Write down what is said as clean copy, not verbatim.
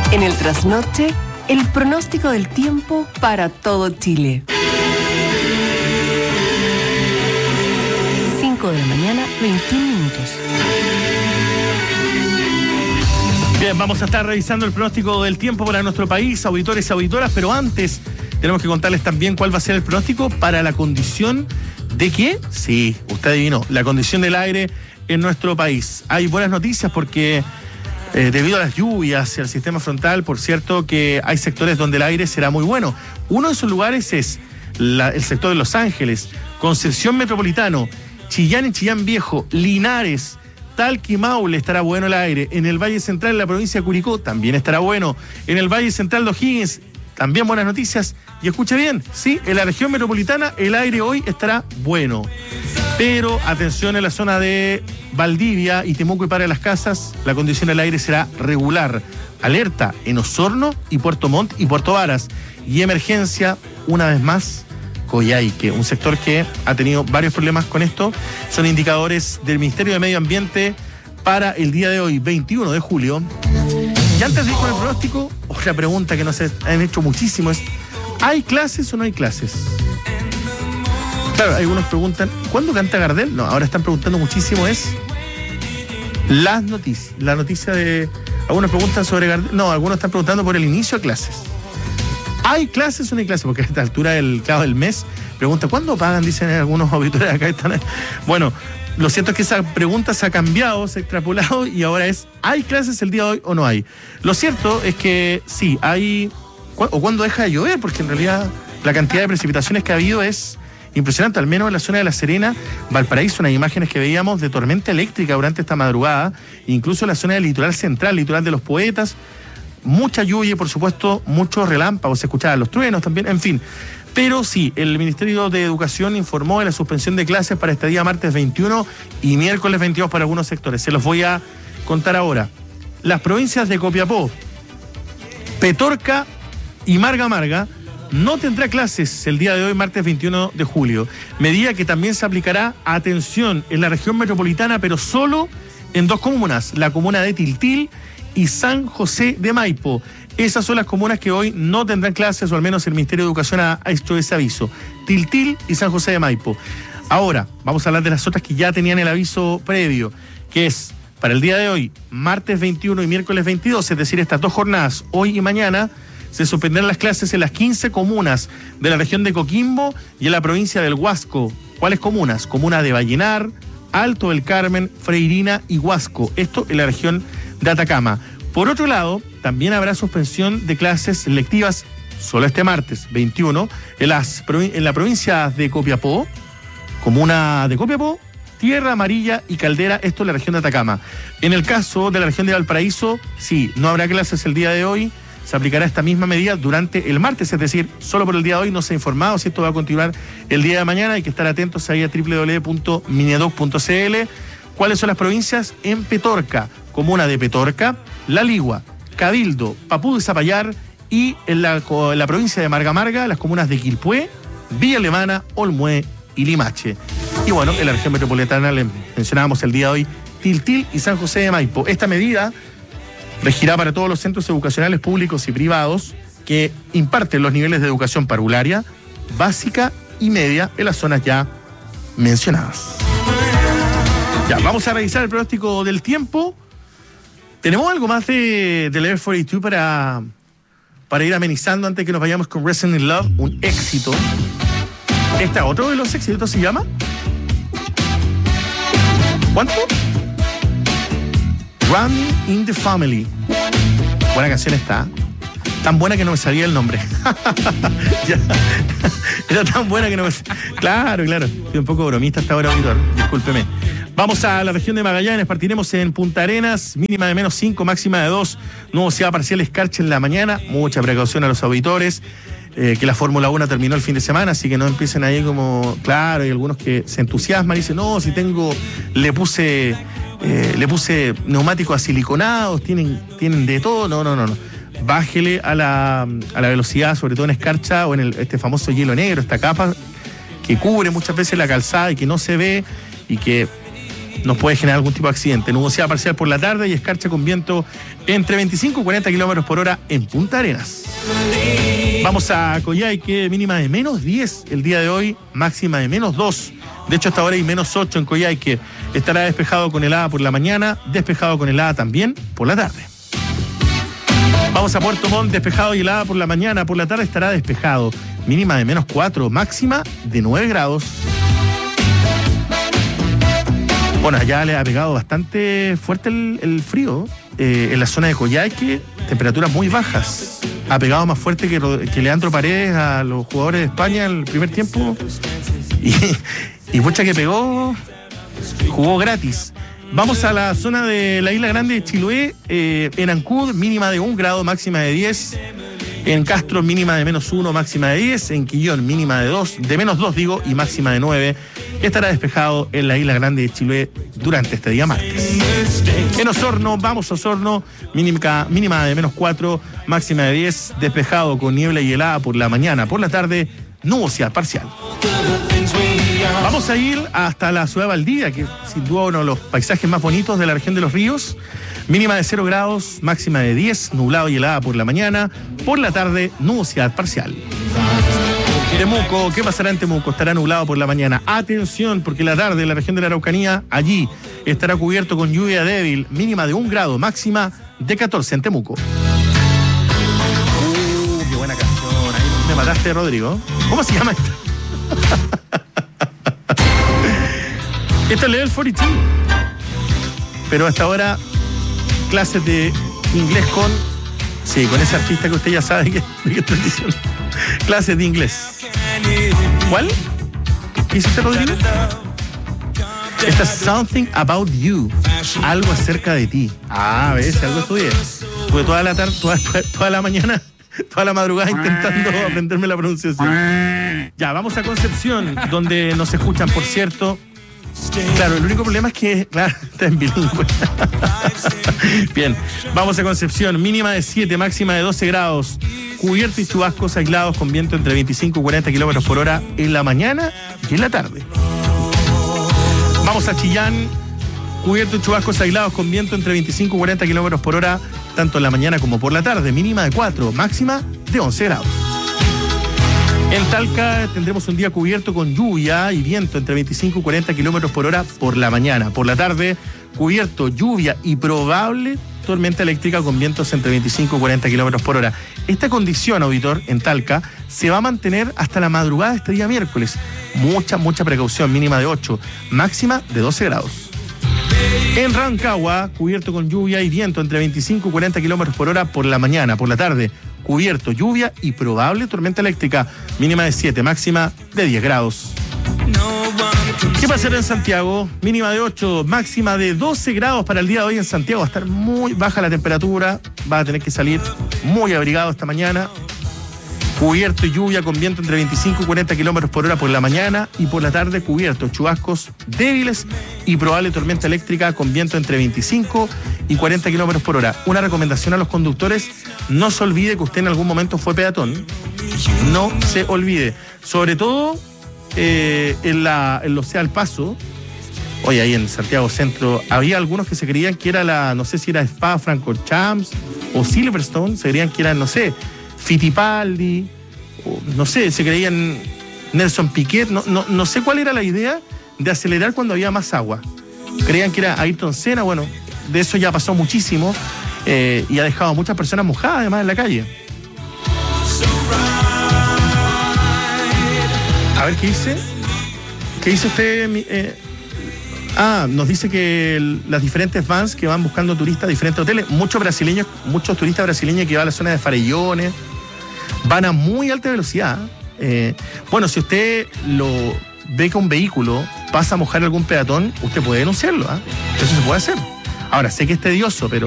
En el trasnoche, el pronóstico del tiempo para todo Chile. 5 de la mañana, 21 minutos. Bien, vamos a estar revisando el pronóstico del tiempo para nuestro país, auditores y auditoras, pero antes tenemos que contarles también cuál va a ser el pronóstico para la condición de ¿qué? Sí, usted adivinó, la condición del aire en nuestro país. Hay buenas noticias porque debido a las lluvias y al sistema frontal, por cierto, que hay sectores donde el aire será muy bueno. Uno de esos lugares es el sector de Los Ángeles, Concepción Metropolitano, Chillán y Chillán Viejo, Linares, Talca y Maule estará bueno el aire. En el Valle Central, en la provincia de Curicó, también estará bueno. En el Valle Central de O'Higgins, también buenas noticias. Y escuche bien, sí, en la región metropolitana el aire hoy estará bueno. Pero atención, en la zona de Valdivia y Temuco y Para Las Casas, la condición del aire será regular. Alerta en Osorno y Puerto Montt y Puerto Varas. Y emergencia, una vez más, Coyhaique, un sector que ha tenido varios problemas con esto. Son indicadores del Ministerio de Medio Ambiente para el día de hoy, 21 de julio. Y antes de ir con el pronóstico, otra pregunta que nos han hecho muchísimo es: ¿hay clases o no hay clases? Claro, algunos preguntan, ¿cuándo canta Gardel? No, ahora están preguntando muchísimo es las noticias. La noticia de... Algunos preguntan sobre Gardel. No, algunos están preguntando por el inicio de clases. ¿Hay clases o no hay clases? Porque a esta altura del mes pregunta, ¿cuándo pagan? Dicen algunos auditores acá. Bueno, lo cierto es que esa pregunta se ha cambiado, se ha extrapolado y ahora es, ¿hay clases el día de hoy o no hay? Lo cierto es que sí, hay... ¿O cuándo deja de llover? Porque en realidad la cantidad de precipitaciones que ha habido es impresionante, al menos en la zona de La Serena, Valparaíso, unas imágenes que veíamos de tormenta eléctrica durante esta madrugada, incluso en la zona del litoral central, litoral de los Poetas, mucha lluvia y por supuesto muchos relámpagos, se escuchaban los truenos también, en fin. Pero sí, el Ministerio de Educación informó de la suspensión de clases para este día martes 21 y miércoles 22 para algunos sectores. Se los voy a contar ahora. Las provincias de Copiapó, Petorca y Marga Marga no tendrá clases el día de hoy, martes 21 de julio. Medida que también se aplicará, atención, en la región metropolitana, pero solo en dos comunas, la comuna de Tiltil y San José de Maipo. Esas son las comunas que hoy no tendrán clases, o al menos el Ministerio de Educación ha hecho ese aviso. Tiltil y San José de Maipo. Ahora, vamos a hablar de las otras que ya tenían el aviso previo, que es para el día de hoy, martes 21 y miércoles 22, es decir, estas dos jornadas, hoy y mañana, se suspenderán las clases en las 15 comunas de la región de Coquimbo y en la provincia del Huasco. ¿Cuáles comunas? Comuna de Vallenar, Alto del Carmen, Freirina y Huasco. Esto en la región de Atacama. Por otro lado, también habrá suspensión de clases lectivas solo este martes 21 en la provincia de Copiapó, comuna de Copiapó, Tierra Amarilla y Caldera, esto en la región de Atacama. En el caso de la región de Valparaíso, sí, no habrá clases el día de hoy. Se aplicará esta misma medida durante el martes, es decir, solo por el día de hoy. No se ha informado si esto va a continuar el día de mañana. Hay que estar atentos ahí a www.minedoc.cl. ¿Cuáles son las provincias? En Petorca, comuna de Petorca, La Ligua, Cabildo, Papú de Zapallar y en la provincia de Marga Marga, las comunas de Quilpué, Villa Alemana, Olmué y Limache. Y bueno, en la región metropolitana le mencionábamos el día de hoy Tiltil y San José de Maipo. Esta medida regirá para todos los centros educacionales públicos y privados que imparten los niveles de educación parvularia, básica y media en las zonas ya mencionadas. Ya, vamos a revisar el pronóstico del tiempo. ¿Tenemos algo más de Level 42 para ir amenizando antes de que nos vayamos con Resident in Love? Un éxito. Otro de los éxitos se llama... ¿Cuánto? Run in the Family. Buena canción está. Tan buena que no me sabía el nombre. Era tan buena que no me... Claro. Estoy un poco bromista hasta ahora, auditor. Discúlpeme. Vamos a la región de Magallanes. Partiremos en Punta Arenas. Mínima de -5, máxima de 2. Nubosidad parcial, escarcha en la mañana. Mucha precaución a los auditores. Que la Fórmula 1 terminó el fin de semana, así que no empiecen ahí como... Claro, hay algunos que se entusiasman y dicen, no, si le puse neumáticos asiliconados, tienen de todo. No. Bájele a la velocidad, sobre todo en escarcha o en este famoso hielo negro, esta capa que cubre muchas veces la calzada y que no se ve y que nos puede generar algún tipo de accidente. Nubosidad parcial por la tarde y escarcha con viento entre 25 y 40 kilómetros por hora en Punta Arenas. Vamos a Coyhaique, mínima de menos 10 el día de hoy, máxima de menos 2. De hecho, hasta ahora hay menos 8 en Coyhaique. Estará despejado con helada por la mañana, despejado con helada también por la tarde. Vamos a Puerto Montt, despejado y helada por la mañana, por la tarde estará despejado. Mínima de menos 4, máxima de 9 grados. Bueno, allá le ha pegado bastante fuerte el frío. En la zona de Coyhaique, temperaturas muy bajas. Ha pegado más fuerte que Leandro Paredes a los jugadores de España en el primer tiempo. Y pucha que pegó, jugó gratis. Vamos a la zona de la Isla Grande de Chiloé. En Ancud, mínima de 1 grado, máxima de 10. En Castro, mínima de menos 1, máxima de 10. En Quillón, mínima de menos 2 y máxima de 9. Estará despejado en la Isla Grande de Chiloé durante este día martes. En Osorno, vamos a Osorno, mínima de menos 4, máxima de 10. Despejado con niebla y helada por la mañana, por la tarde, nubosidad parcial. Vamos a ir hasta la ciudad de Valdivia, que sin duda uno de los paisajes más bonitos de la región de los ríos. Mínima de 0 grados, máxima de 10, nublado y helada por la mañana, por la tarde, nubosidad parcial. Temuco, ¿qué pasará en Temuco? Estará nublado por la mañana. Atención, porque la tarde en la región de la Araucanía, allí estará cubierto con lluvia débil, mínima de 1 grado, máxima de 14 en Temuco. Qué buena canción, ahí me mataste, Rodrigo. ¿Cómo se llama esta? Esto es Level 42. Pero hasta ahora, clases de inglés con ese artista que usted ya sabe de qué estoy diciendo. Clases de inglés. ¿Cuál? ¿Qué hizo usted, Rodrigo? Esta es Something About You. Algo acerca de ti. ¿Ves? Algo estudié. Tuve toda la tarde, toda la mañana, toda la madrugada intentando aprenderme la pronunciación. Ya, vamos a Concepción, donde nos escuchan, por cierto. Claro, el único problema es que, claro, está en bilingüe. Bien, vamos a Concepción, mínima de 7, máxima de 12 grados, cubierto y chubascos aislados con viento entre 25 y 40 kilómetros por hora en la mañana y en la tarde. Vamos a Chillán, cubierto y chubascos aislados con viento entre 25 y 40 kilómetros por hora, tanto en la mañana como por la tarde, mínima de 4, máxima de 11 grados. En Talca tendremos un día cubierto con lluvia y viento entre 25 y 40 kilómetros por hora por la mañana. Por la tarde, cubierto, lluvia y probable tormenta eléctrica con vientos entre 25 y 40 kilómetros por hora. Esta condición, auditor, en Talca, se va a mantener hasta la madrugada de este día miércoles. Mucha precaución, mínima de 8, máxima de 12 grados. En Rancagua, cubierto con lluvia y viento entre 25 y 40 kilómetros por hora por la mañana. Por la tarde, cubierto, lluvia y probable tormenta eléctrica, mínima de 7, máxima de 10 grados. ¿Qué pasará en Santiago? Mínima de 8, máxima de 12 grados para el día de hoy en Santiago. Va a estar muy baja la temperatura, va a tener que salir muy abrigado esta mañana. Cubierto y lluvia con viento entre 25 y 40 kilómetros por hora por la mañana y por la tarde cubierto, chubascos débiles y probable tormenta eléctrica con viento entre 25 y 40 kilómetros por hora. Una recomendación a los conductores: no se olvide que usted en algún momento fue peatón. No se olvide. Sobre todo en los Sea al Paso. Hoy ahí en Santiago Centro había algunos que se creían que era no sé si era Spa Francorchamps o Silverstone, se creían que era, no sé, Fittipaldi, o no sé, se creían Nelson Piquet, no sé cuál era la idea de acelerar cuando había más agua. Creían que era Ayrton Senna, bueno, de eso ya pasó muchísimo y ha dejado a muchas personas mojadas además en la calle. A ver, ¿qué dice? ¿Qué dice usted? Nos dice que las diferentes vans que van buscando turistas a diferentes hoteles, muchos turistas brasileños que van a la zona de Farellones, van a muy alta velocidad. Bueno, si usted ve que un vehículo pasa a mojar a algún peatón, usted puede denunciarlo, Eso se puede hacer. Ahora, sé que es tedioso, pero